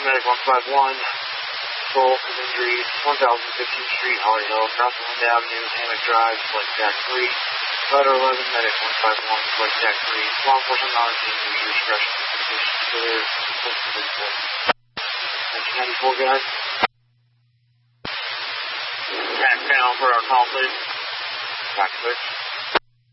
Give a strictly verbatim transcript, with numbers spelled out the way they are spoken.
Medic one five one, control of injuries, one thousand fifteenth Street, Holly Hill, Crossland Avenue, Hammock Drive, Flight Tac three, Letter eleven, Medic one five one, Flight Tac three, law enforcement non-team, use your discretion, condition clear, nineteen ninety-four, guys. Tac down for our call, please. Tac switch.